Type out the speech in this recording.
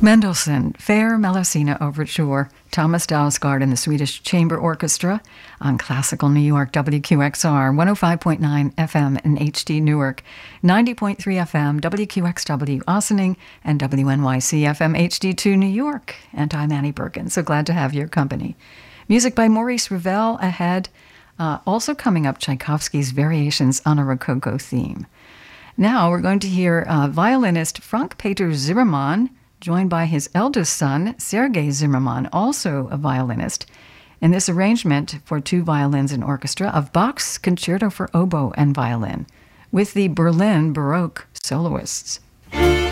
Mendelssohn, Fair Melusina Overture, Thomas Dausgaard and the Swedish Chamber Orchestra on Classical New York, WQXR, 105.9 FM in HD Newark, 90.3 FM, WQXW Ossining, and WNYC FM HD2 New York. And I'm Annie Bergen, so glad to have your company. Music by Maurice Ravel ahead. Also coming up, Tchaikovsky's Variations on a Rococo theme. Now we're going to hear violinist Frank Peter Zimmermann, joined by his eldest son, Sergei Zimmermann, also a violinist, in this arrangement for two violins and orchestra of Bach's Concerto for Oboe and Violin, with the Berlin Baroque soloists.